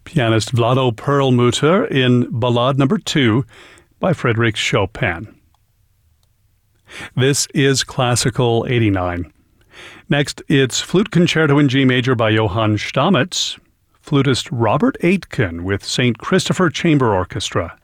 Pianist Vlado Perlmutter in Ballade No. 2 by Frédéric Chopin. This is Classical 89. Next, it's Flute Concerto in G Major by Johann Stamitz, flutist Robert Aitken with St. Christopher Chamber Orchestra.